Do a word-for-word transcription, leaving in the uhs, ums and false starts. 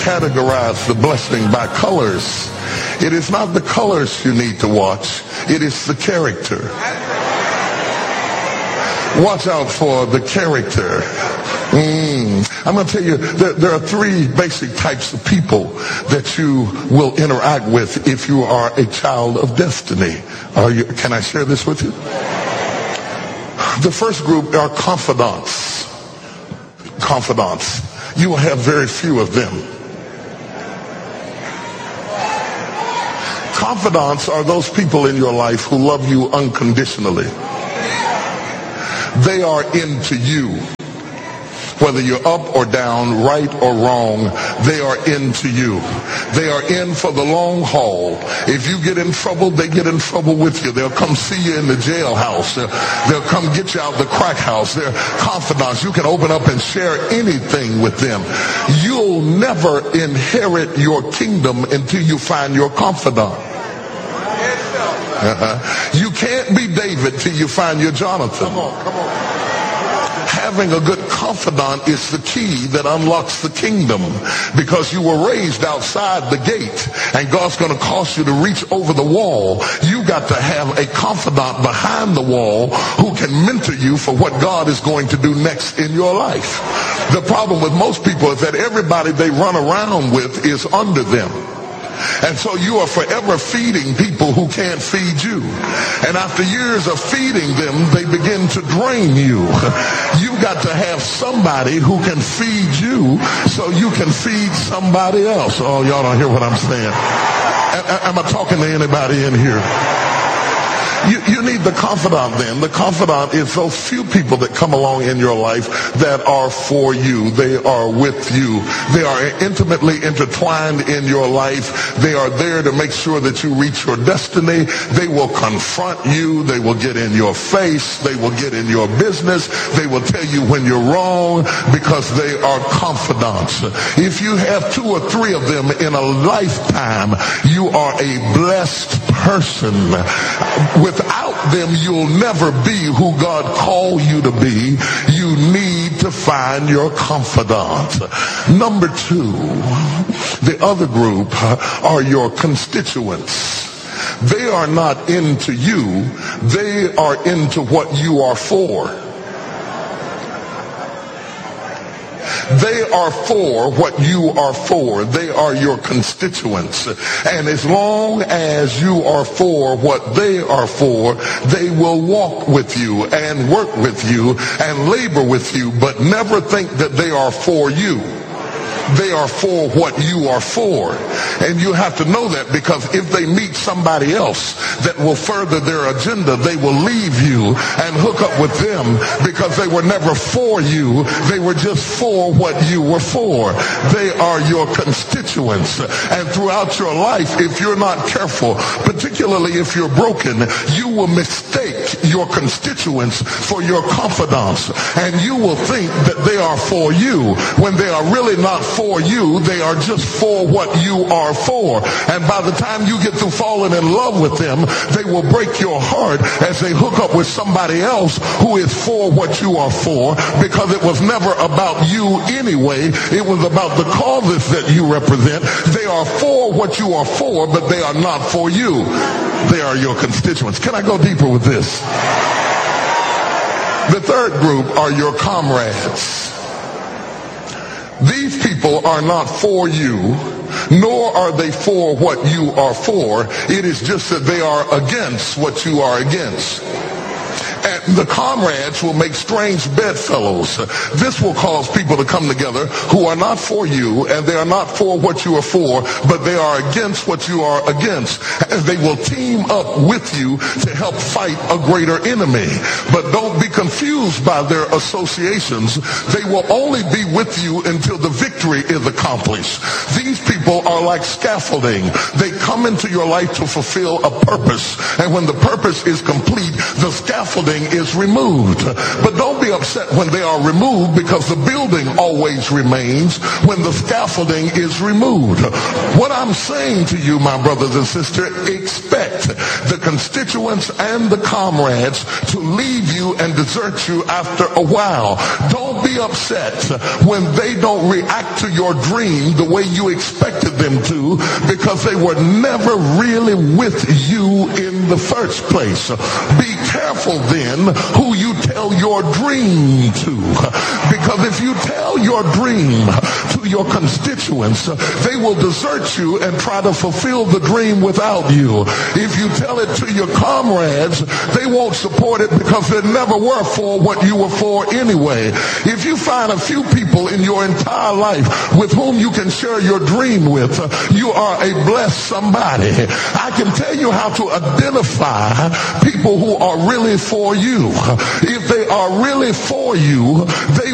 categorize the blessing by colors. It is not the colors you need to watch. It is the character. Watch out for the character. Mm. I'm going to tell you, there, there are three basic types of people that you will interact with if you are a child of destiny. Are you, can I share this with you? The first group are confidants. Confidants. You will have very few of them. Confidants are those people in your life who love you unconditionally. They are into you. Whether you're up or down, right or wrong, they are into you. They are in for the long haul. If you get in trouble, they get in trouble with you. They'll come see you in the jailhouse. They'll, they'll come get you out the crack house. They're confidants. You can open up and share anything with them. You'll never inherit your kingdom until you find your confidant. Uh-huh. You can't be David till you find your Jonathan. Come on, come on. Having a good confidant is the key that unlocks the kingdom, because you were raised outside the gate and God's going to cause you to reach over the wall. You got to have a confidant behind the wall who can mentor you for what God is going to do next in your life. The problem with most people is that everybody they run around with is under them. And so you are forever feeding people who can't feed you. And after years of feeding them, they begin to drain you. You got to have somebody who can feed you so you can feed somebody else. Oh, y'all don't hear what I'm saying. Am I talking to anybody in here? You, you need the confidant then. The confidant is those few people that come along in your life that are for you. They are with you. They are intimately intertwined in your life. They are there to make sure that you reach your destiny. They will confront you. They will get in your face. They will get in your business. They will tell you when you're wrong, because they are confidants. If you have two or three of them in a lifetime, you are a blessed person. Without them, you'll never be who God called you to be. You need to find your confidant. Number two, the other group are your constituents. They are not into you. They are into what you are for. They are for what you are for. They are your constituents. And as long as you are for what they are for, they will walk with you and work with you and labor with you, but never think that they are for you. They are for what you are for. And you have to know that, because if they meet somebody else that will further their agenda, they will leave you and hook up with them, because they were never for you. They were just for what you were for. They are your constituents. And throughout your life, if you're not careful, particularly if you're broken, you will mistake your constituents for your confidants. And you will think that they are for you when they are really not for you. They are just for what you are for. And by the time you get through falling in love with them, they will break your heart as they hook up with somebody else who is for what you are for, because it was never about you anyway. It was about the causes that you represent. They are for what you are for, but they are not for you. They are your constituents. Can I go deeper with this? The third group are your comrades. These people are not for you, nor are they for what you are for. It is just that they are against what you are against. And the comrades will make strange bedfellows. This will cause people to come together who are not for you, and they are not for what you are for, but they are against what you are against. And they will team up with you to help fight a greater enemy. But don't be confused by their associations. They will only be with you until the victory is accomplished. These people are like scaffolding. They come into your life to fulfill a purpose. And when the purpose is complete, the scaffolding is removed. But don't be upset when they are removed, because the building always remains when the scaffolding is removed. What I'm saying to you, my brothers and sisters, expect the constituents and the comrades to leave you and desert you after a while. Don't be upset when they don't react to your dream the way you expected them to, because they were never really with you in the first place. Be careful then who you tell your dream to, because if you tell your dream to your constituents, they will desert you and try to fulfill the dream without you. If you tell it to your comrades, they won't support it because they never were for what you were for anyway. If you find a few people in your entire life with whom you can share your dream with, you are a blessed somebody. I can tell you how to identify people who are really for you. If they are really for you, they